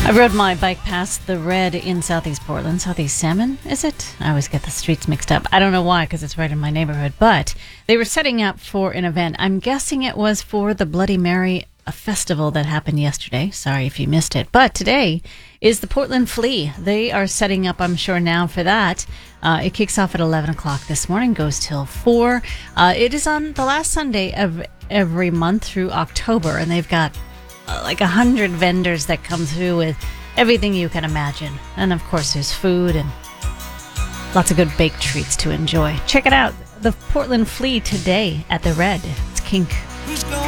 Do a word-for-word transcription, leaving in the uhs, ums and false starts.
I rode my bike past the Red in Southeast Portland. Southeast Salmon, is it? I always get the streets mixed up. I don't know why, because it's right in my neighborhood. But they were setting up for an event. I'm guessing it was for the Bloody Mary a festival that happened yesterday. Sorry if you missed it. But today is the Portland Flea. They are setting up, I'm sure, now for that. Uh, it kicks off at eleven o'clock this morning, goes till four. Uh, it is on the last Sunday of every month through October, and they've got uh, like a hundred vendors that come through with everything you can imagine. And of course, there's food and lots of good baked treats to enjoy. Check it out. The Portland Flea today at the Red. It's kink.